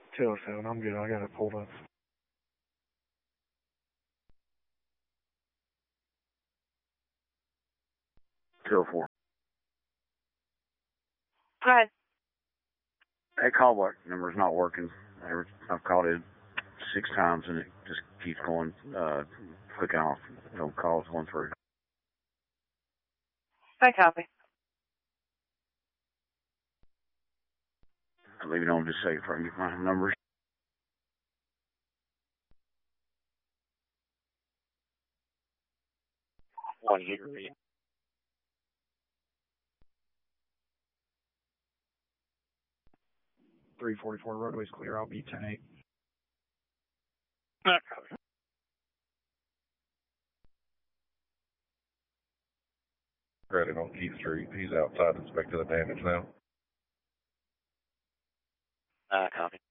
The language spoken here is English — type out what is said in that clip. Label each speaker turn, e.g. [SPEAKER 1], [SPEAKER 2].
[SPEAKER 1] Taylor 7, I'm good. I got it pulled up.
[SPEAKER 2] Taylor 4.
[SPEAKER 3] Go ahead.
[SPEAKER 2] That callback number's not working. I've called it 6 times and it just keeps going, clicking off. No calls going through.
[SPEAKER 3] I copy.
[SPEAKER 2] I'll leave it on just a second before I get my numbers.
[SPEAKER 4] One gigabit.
[SPEAKER 1] 344 roadway's clear. I'll be 10-8.
[SPEAKER 5] Credit on Keith Street. He's outside inspecting the damage now.
[SPEAKER 4] Copy.